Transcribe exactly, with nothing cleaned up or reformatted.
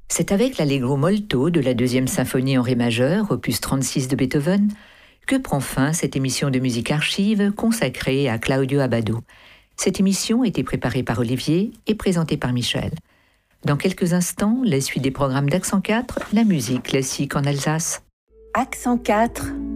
C'est avec l'Allegro molto de la deuxième symphonie en ré majeur, opus trente-six de Beethoven, que prend fin cette émission de musique archive consacrée à Claudio Abbado. Cette émission a été préparée par Olivier et présentée par Michel. Dans quelques instants, la suite des programmes d'Accent quatre, la musique classique en Alsace. Accent quatre,